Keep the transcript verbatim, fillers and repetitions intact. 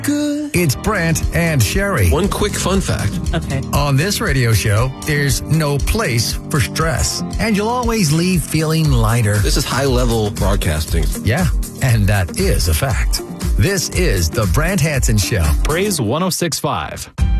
Good. It's Brant and Sherry. One quick fun fact. Okay. On this radio show, there's no place for stress, and you'll always leave feeling lighter. This is high-level broadcasting. Yeah, and that is a fact. This is the Brant Hansen Show. Praise one oh six point five.